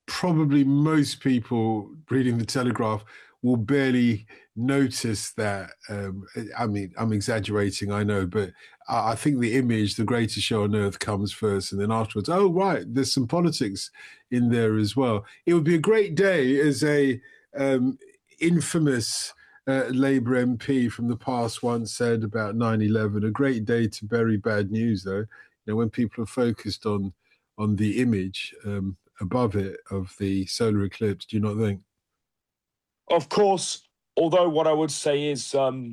probably most people reading the Telegraph will barely notice that. I mean, I'm exaggerating, I know, but I think the image, the greatest show on earth, comes first, and then afterwards, oh right, there's some politics in there as well. It would be a great day as a infamous Labour MP from the past once said about 9/11. A great day to bury bad news, though. When people are focused on the image above it of the solar eclipse. Do you not think? Of course, although what I would say is,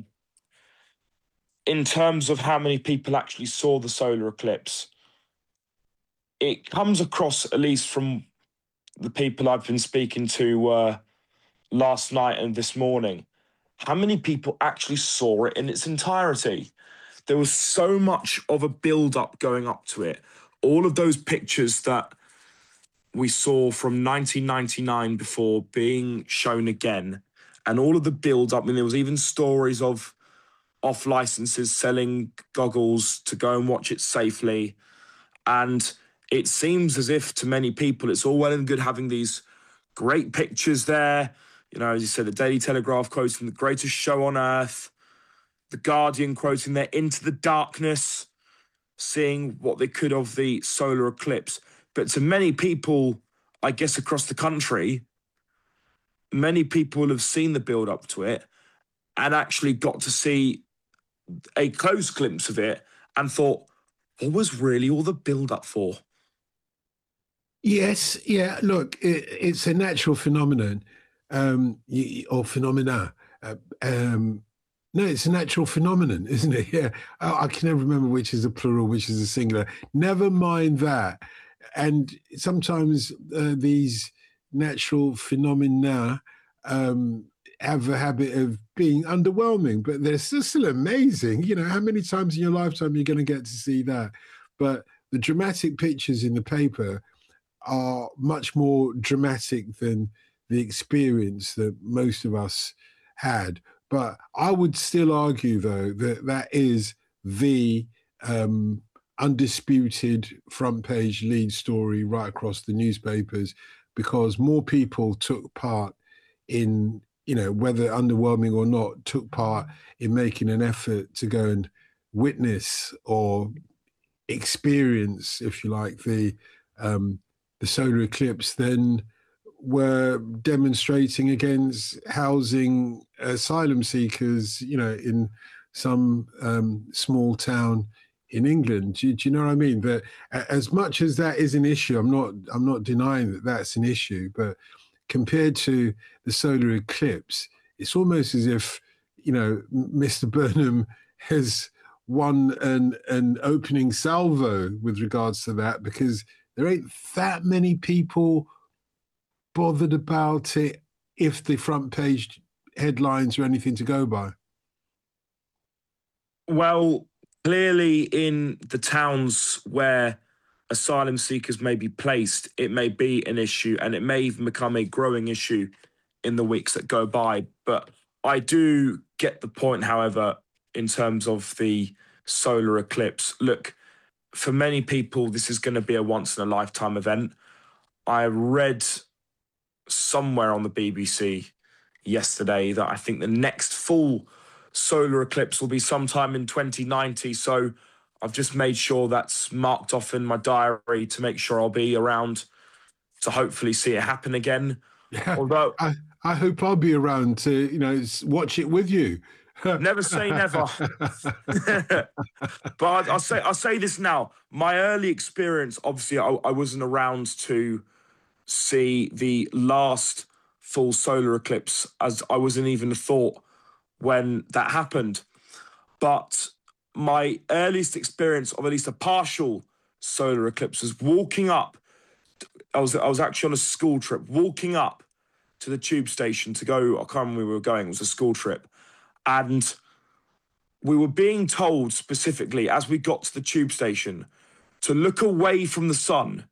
in terms of how many people actually saw the solar eclipse, it comes across, at least from the people I've been speaking to last night and this morning, how many people actually saw it in its entirety. There was so much of a build-up going up to it. All of those pictures that we saw from 1999 before being shown again, and all of the build-up. I mean, there was even stories of off licenses selling goggles to go and watch it safely. And it seems as if to many people, it's all well and good having these great pictures there. As you said, the Daily Telegraph quoting the greatest show on earth, the Guardian quoting their Into the Darkness, seeing what they could of the solar eclipse. But to many people, I guess across the country, many people have seen the build up to it and actually got to see a close glimpse of it and thought, what was really all the build up for? Yes, yeah. Look, it's a natural phenomenon, or phenomena. No, it's a natural phenomenon, isn't it? Yeah, I can never remember which is a plural, which is a singular. Never mind that. And sometimes these natural phenomena have a habit of being underwhelming, but they're still amazing. How many times in your lifetime you're going to get to see that? But the dramatic pictures in the paper are much more dramatic than the experience that most of us had. But I would still argue, though, that that is the undisputed front page lead story right across the newspapers, because more people took part in, whether underwhelming or not, took part in making an effort to go and witness or experience, if you like, the solar eclipse than were demonstrating against housing asylum seekers, in some small town in England. Do you know what I mean? That as much as that is an issue, I'm not denying that that's an issue, but compared to the solar eclipse, it's almost as if Mr. Burnham has won an opening salvo with regards to that, because there ain't that many people bothered about it if the front page headlines are anything to go by. Well, clearly in the towns where asylum seekers may be placed, it may be an issue, and it may even become a growing issue in the weeks that go by. But I do get the point, however, in terms of the solar eclipse. Look, for many people, this is going to be a once in a lifetime event. I read somewhere on the BBC yesterday that I think the next full solar eclipse will be sometime in 2090. So I've just made sure that's marked off in my diary to make sure I'll be around to hopefully see it happen again. Yeah, Although I hope I'll be around to watch it with you. never say never. But I'll say this now. My early experience, obviously, I wasn't around to see the last full solar eclipse, as I wasn't even a thought when that happened. But my earliest experience of at least a partial solar eclipse was walking up. I was actually on a school trip, walking up to the tube station to go. I can't remember where we were going. It was a school trip, and we were being told specifically as we got to the tube station to look away from the sun.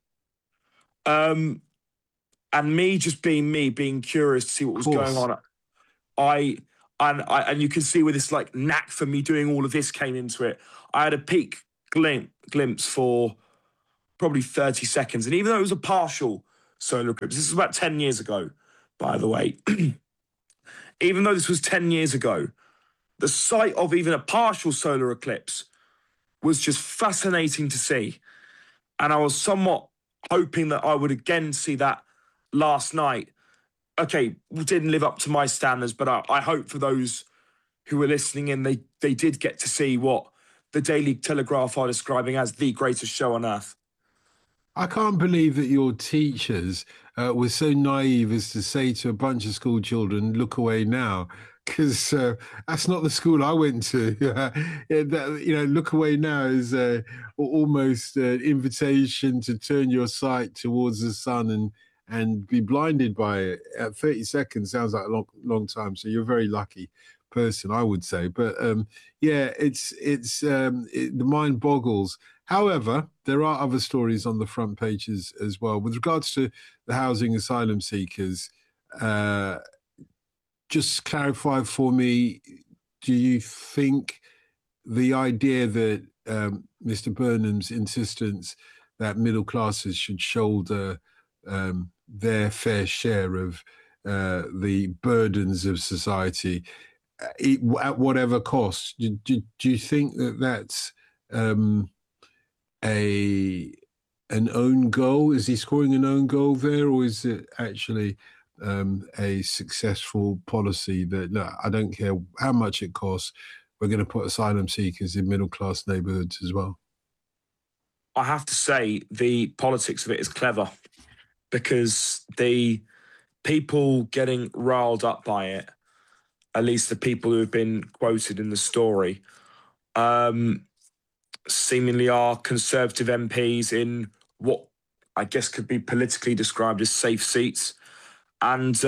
And me just being me, being curious to see what was going on. And you can see where this like knack for me doing all of this came into it. I had a glimpse for probably 30 seconds. And even though it was a partial solar eclipse. This is about 10 years ago, by the way. Even though this was 10 years ago, the sight of even a partial solar eclipse was just fascinating to see. And I was somewhat hoping that I would again see that last night. Okay, didn't live up to my standards, but I hope for those who were listening in, they did get to see what the Daily Telegraph are describing as the greatest show on earth. I can't believe that your teachers were so naive as to say to a bunch of school children, look away now, because that's not the school I went to. Look away now is almost an invitation to turn your sight towards the sun and be blinded by it. 30 seconds sounds like a long time, so you're a very lucky person, I would say. But the mind boggles. However, there are other stories on the front pages as well. With regards to the housing asylum seekers, just clarify for me, do you think the idea that Mr. Burnham's insistence that middle classes should shoulder their fair share of the burdens of society at whatever cost, do you think that that's an own goal? Is he scoring an own goal there, or is it actually a successful policy that, look, I don't care how much it costs, we're going to put asylum seekers in middle class neighborhoods as well? I have to say the politics of it is clever, because the people getting riled up by it, at least the people who have been quoted in the story, seemingly are Conservative MPs in what I guess could be politically described as safe seats, and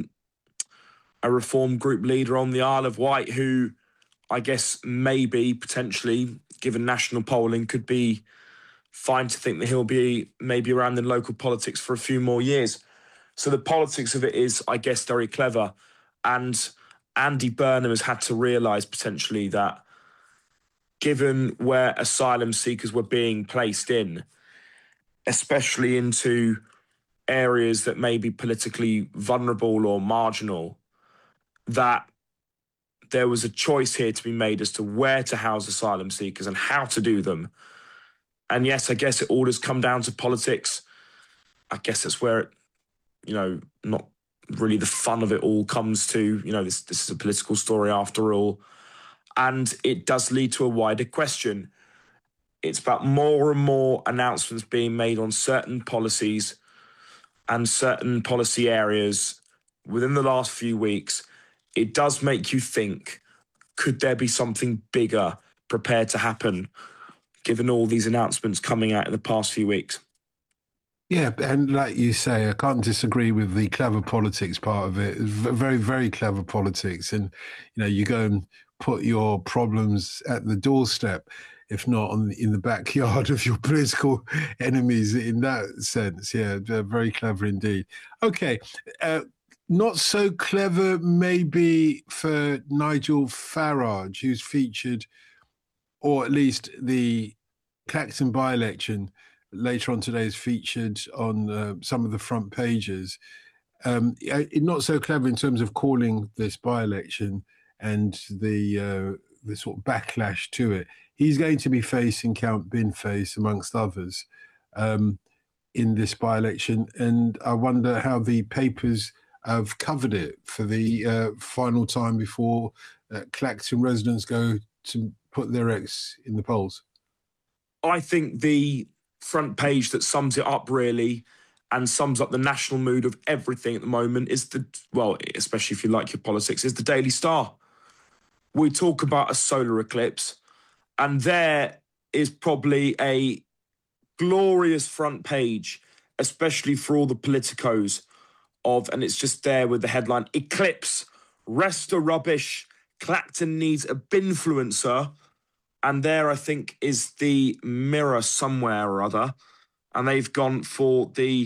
a Reform group leader on the Isle of Wight who I guess maybe potentially, given national polling, could be fine to think that he'll be maybe around in local politics for a few more years. So the politics of it is, I guess, very clever. And Andy Burnham has had to realise potentially that given where asylum seekers were being placed in, especially into areas that may be politically vulnerable or marginal, that there was a choice here to be made as to where to house asylum seekers and how to do them. And yes, I guess it all does come down to politics. I guess that's where it, not really the fun of it all comes to. This is a political story after all. And it does lead to a wider question. It's about more and more announcements being made on certain policies and certain policy areas within the last few weeks. It does make you think, could there be something bigger prepared to happen, given all these announcements coming out in the past few weeks? Yeah, and like you say, I can't disagree with the clever politics part of it. It's very, very clever politics. And, you go and put your problems at the doorstep, if not in the backyard of your political enemies in that sense. Yeah, they're very clever indeed. Okay, not so clever maybe for Nigel Farage, who's featured, or at least the Clacton by-election later on today is featured on some of the front pages. Not so clever in terms of calling this by-election and the sort of backlash to it. He's going to be facing Count Binface, amongst others, in this by-election. And I wonder how the papers have covered it for the final time before Clacton residents go to put their ex in the polls. I think the front page that sums it up really and sums up the national mood of everything at the moment is especially if you like your politics, is the Daily Star. We talk about a solar eclipse, and there is probably a glorious front page, especially for all the politicos and it's just there with the headline, Eclipse, Rest of Rubbish, Clacton needs a binfluencer. And there, I think, is the Mirror somewhere or other. And they've gone for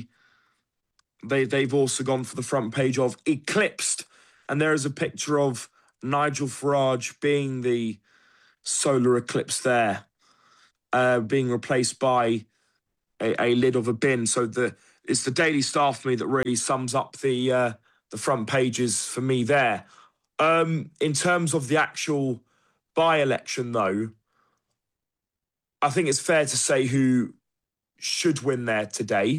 they've also gone for the front page of Eclipsed. And there is a picture of Nigel Farage being the solar eclipse there, being replaced by a lid of a bin. So the it's the Daily Star for me that really sums up the front pages for me there. In terms of the actual by-election, though, I think it's fair to say who should win there today.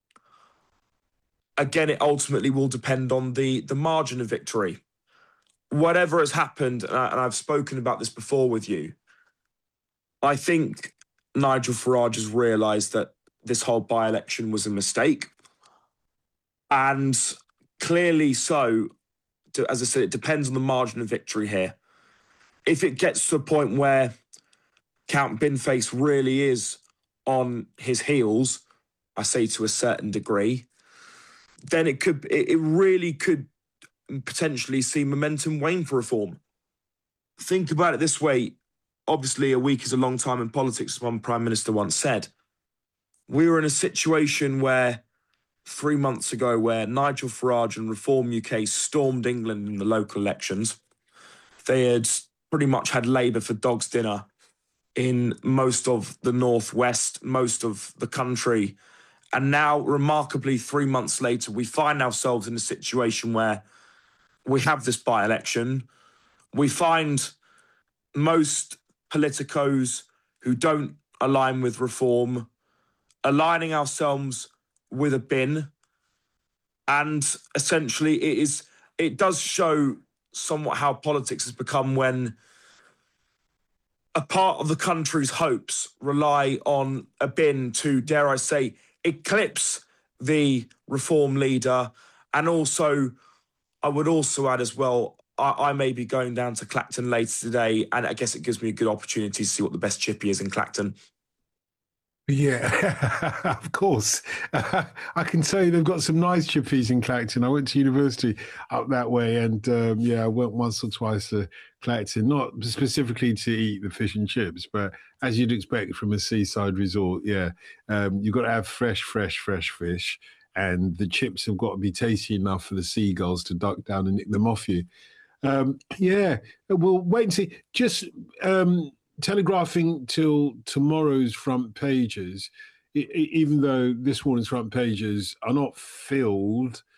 Again, it ultimately will depend on the margin of victory. Whatever has happened, and I've spoken about this before with you, I think Nigel Farage has realised that this whole by-election was a mistake. And clearly so, as I said, it depends on the margin of victory here. If it gets to a point where Count Binface really is on his heels, I say to a certain degree, then it really could potentially see momentum wane for reform. Think about it this way. Obviously, a week is a long time in politics, as one Prime Minister once said. We were in a situation where 3 months ago where Nigel Farage and Reform UK stormed England in the local elections. They had pretty much had Labour for dog's dinner in most of the northwest, most of the country. And now, remarkably, 3 months later, we find ourselves in a situation where we have this by-election. We find most politicos who don't align with reform aligning ourselves with a bin. And essentially, it does show somewhat how politics has become when a part of the country's hopes rely on a bin to, dare I say, eclipse the reform leader. And also, I would also add as well, I may be going down to Clacton later today, and I guess it gives me a good opportunity to see what the best chippy is in Clacton. Yeah, of course. I can tell you they've got some nice chippies in Clacton. I went to university up that way, and I went once or twice to Clacton, not specifically to eat the fish and chips, but as you'd expect from a seaside resort, yeah. You've got to have fresh fish, and the chips have got to be tasty enough for the seagulls to duck down and nick them off you. We'll wait and see. Just telegraphing till tomorrow's front pages, even though this morning's front pages are not filled